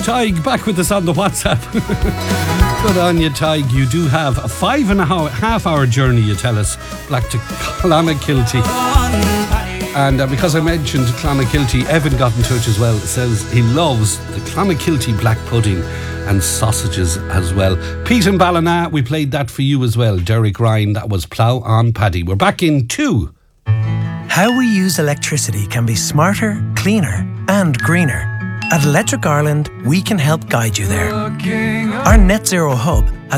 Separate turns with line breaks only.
Tig, back with us on the WhatsApp. Good on you, Tig. You do have a 5.5 hour journey, you tell us, back to Clonakilty. And because I mentioned Clonakilty, Evan got in touch as well. Says he loves the Clonakilty black pudding and sausages as well. Pete and Ballina, we played that for you as well. Derek Ryan, that was Plough on Paddy. We're back in 2.
How we use electricity can be smarter, cleaner and greener. At Electric Ireland, we can help guide you there. Our Net Zero Hub